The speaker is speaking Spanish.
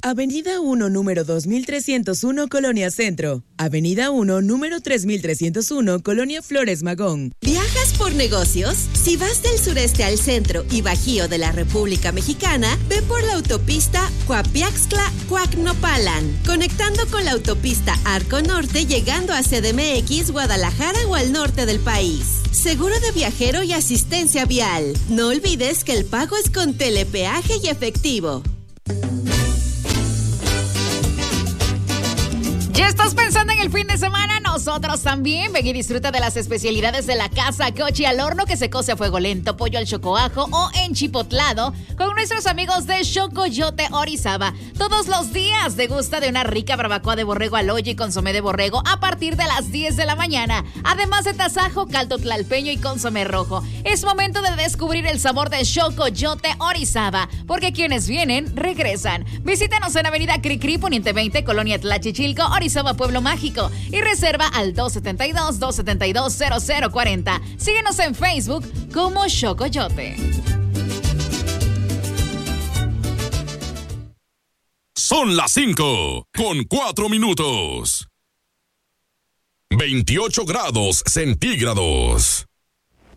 Avenida 1, número 2301, Colonia Centro. Avenida 1, número 3301, Colonia Flores Magón. ¿Viajas por negocios? Si vas del sureste al centro y bajío de la República Mexicana, ve por la autopista Coapiaxtla-Coacnopalan, conectando con la autopista Arco Norte, llegando a CDMX, Guadalajara o al norte del país. Seguro de viajero y asistencia vial. No olvides que el pago es con telepeaje y efectivo. ¿Ya estás pensando en el fin de semana? Nosotros también. Ven y disfruta de las especialidades de la casa Cochi al horno, que se cose a fuego lento, pollo al chocoajo o enchipotlado con nuestros amigos de Xocoyote Orizaba. Todos los días degusta de una rica barbacoa de borrego al hoyo y consomé de borrego a partir de las 10 de la mañana. Además de tasajo, caldo tlalpeño y consomé rojo. Es momento de descubrir el sabor de Xocoyote Orizaba, porque quienes vienen, regresan. Visítanos en Avenida Cricri, Poniente 20, Colonia Tlachichilco, Orizaba, Pueblo Mágico, y reserva al 272-272-0040. Síguenos en Facebook como Xocoyote. Son las 5:04. 28 grados centígrados.